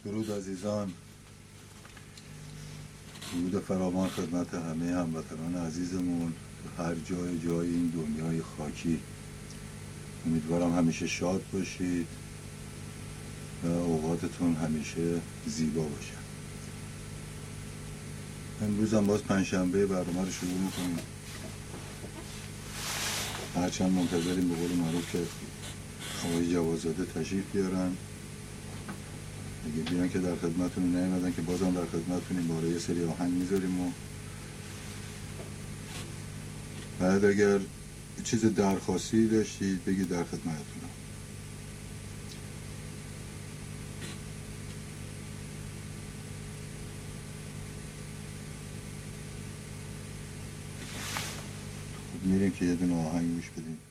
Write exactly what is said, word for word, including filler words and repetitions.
درود عزیزان، درود فراوان خدمت همه هموطنان عزیزمون هر جای جای این دنیای خاکی. امیدوارم همیشه شاد باشید و اوقاتتون همیشه زیبا باشه. امروز هم باز پنجشنبه برنامه رو شروع میکنیم، هرچند منتظریم به قول معروف که آقای جوادزاده تشریف بیارن. اگه بیان که در خدمتتون، نیومدن که بازم در خدمتتونیم، برای یه سری آهنگ میذاریم و بعد اگر چیز درخواستی داشتید بگید در خدمتتونم. خب میریم که یه دونه آهنگ گوش بدیم.